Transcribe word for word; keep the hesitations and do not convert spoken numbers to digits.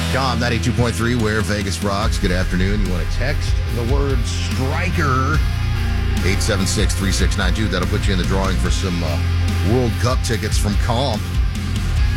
Com ninety-two point three, where Vegas rocks. Good afternoon. You want to text the word striker, eight seven six, three six nine two. That'll put you in the drawing for some uh, World Cup tickets from Calm.